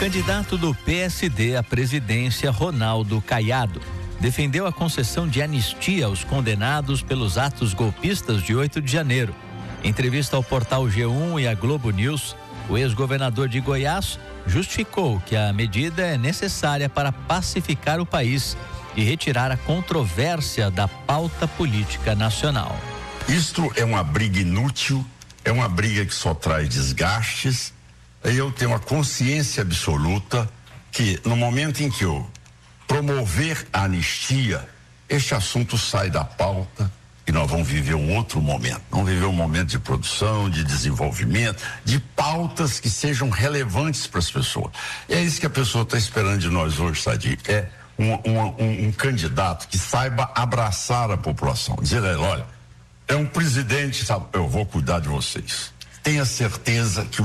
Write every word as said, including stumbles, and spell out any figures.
Candidato do P S D à presidência, Ronaldo Caiado, defendeu a concessão de anistia aos condenados pelos atos golpistas de oito de janeiro. Em entrevista ao portal G um e à Globo News, o ex-governador de Goiás justificou que a medida é necessária para pacificar o país e retirar a controvérsia da pauta política nacional. Isto é uma briga inútil, é uma briga que só traz desgastes. E eu tenho a consciência absoluta que no momento em que eu promover a anistia, este assunto sai da pauta e nós vamos viver um outro momento. Vamos viver um momento de produção, de desenvolvimento, de pautas que sejam relevantes para as pessoas. E é isso que a pessoa está esperando de nós hoje, Sadi. É um, um, um, um candidato que saiba abraçar a população. Dizer, olha, é um presidente, sabe, eu vou cuidar de vocês. Tenha certeza que